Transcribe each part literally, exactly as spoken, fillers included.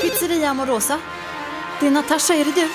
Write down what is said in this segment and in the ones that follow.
Pizzeria Amorosa. Det är Natasha, är det du?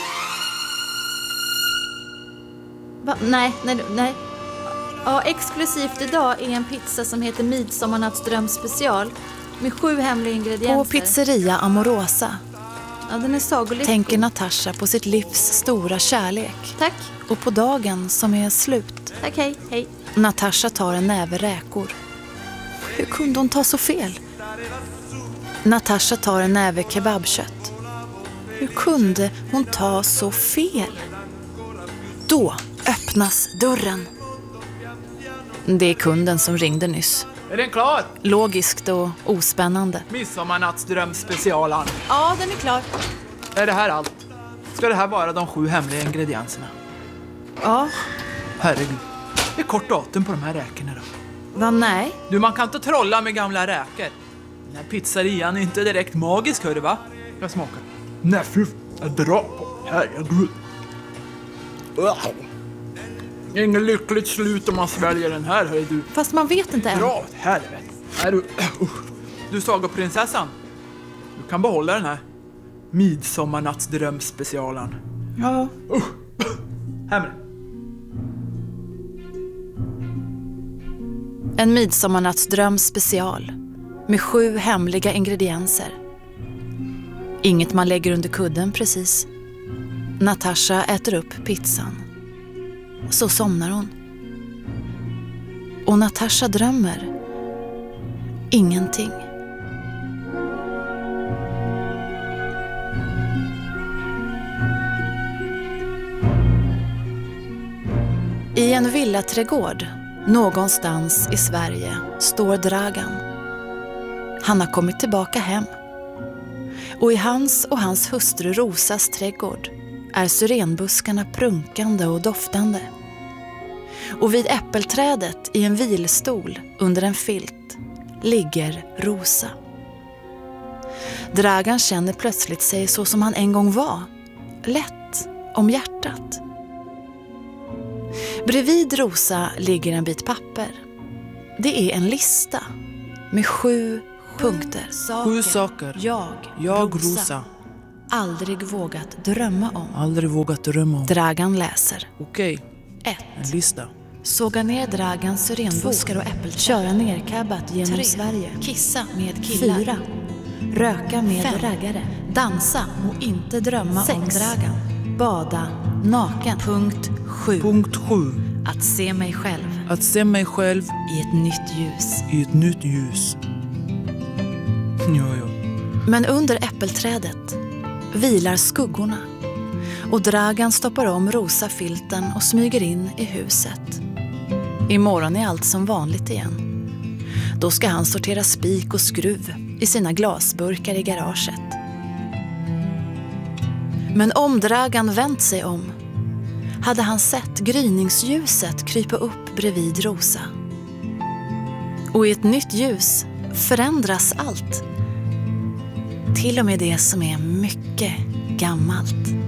Va? Nej, nej, nej. Ja, exklusivt idag är en pizza som heter Midsommarnattsdröm special med sju hemliga ingredienser. På Pizzeria Amorosa Ja, den är sagolik. tänker Natasha på sitt livs stora kärlek. Tack. Och på dagen som är slut. Tack, hej, hej. Natasha tar en näve räkor. Hur kunde hon ta så fel? Natasha tar en näve kebabkött. Hur kunde hon ta så fel? Då öppnas dörren. Det är kunden som ringde nyss. Är den klar? Logiskt och ospännande. Midsommarnattsdröm specialan. Ja, den är klar. Är det här allt? Ska det här vara de sju hemliga ingredienserna? Ja, Herregud. Det är kort datum på de här räkorna då. vad nej? Du, man kan inte trolla med gamla räkor. Den här pizzerian är inte direkt magisk, hör du va? Jag smakar. Nej, fy. Jag drar på. Herregud. Inget lyckligt slut om man sväljer den här, hör du. Fast man vet inte än. Dra åt helvete. Är du... Du, sagoprinsessan. Du kan behålla den här. Midsommarnattsdröm specialen. Ja. Här med den. En midsommarnattsdröm special med sju hemliga ingredienser. Inget man lägger under kudden precis. Natasha äter upp pizzan. Så somnar hon. Och Natasha drömmer ingenting. I en villaträdgård någonstans i Sverige står Dragan. Han har kommit tillbaka hem. Och i hans och hans hustru Rosas trädgård är syrenbuskarna prunkande och doftande. Och vid äppelträdet i en vilstol under en filt ligger Rosa. Dragan känner plötsligt sig så som han en gång var. Lätt om hjärtat. Bredvid Rosa ligger en bit papper. Det är en lista med sju punkter. Sju saker Jag, jag, Rosa, aldrig vågat drömma om. aldrig vågat drömma om. Dragan läser. Okej, ett. en lista. Såga ner Dragans syrenbuskar och äppelträd. Köra ner cabbat genom Tre. Sverige. Kissa med killar. Fyra. Röka med Fem. raggare. Dansa och inte drömma Sex. om Dragan. Bada naken. Punkt sju. Punkt sju. Att se mig själv Att se mig själv i ett nytt ljus. i ett nytt ljus. Ja, ja. Men under äppelträdet vilar skuggorna. Och Dragan stoppar om rosa filten och smyger in i huset. Imorgon är allt som vanligt igen. Då ska han sortera spik och skruv i sina glasburkar i garaget. Men om Dragan vänt sig om hade han sett gryningsljuset krypa upp bredvid Rosa. Och i ett nytt ljus förändras allt. Till och med det som är mycket gammalt.